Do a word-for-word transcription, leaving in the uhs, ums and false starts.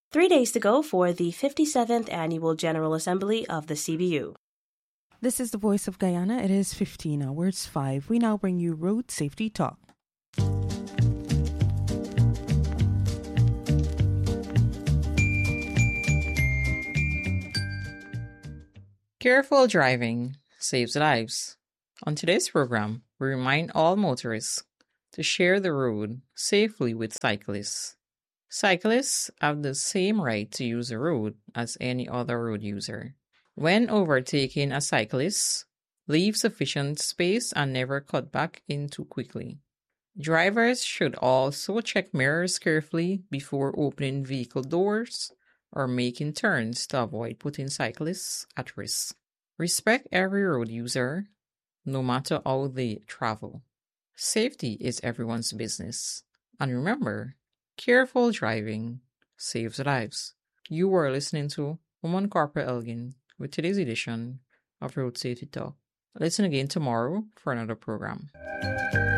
Three days to go for the fifty-seventh Annual General Assembly of the C B U. This is the Voice of Guyana. It is fifteen hours five. We now bring you Road Safety Talk. Careful driving saves lives. On today's program, we remind all motorists to share the road safely with cyclists. Cyclists have the same right to use the road as any other road user. When overtaking a cyclist, leave sufficient space and never cut back in too quickly. Drivers should also check mirrors carefully before opening vehicle doors or making turns to avoid putting cyclists at risk. Respect every road user, no matter how they travel. Safety is everyone's business. And remember, careful driving saves lives. You are listening to Woman Corporal Elgin with today's edition of Road Safety Talk. Listen again tomorrow for another program.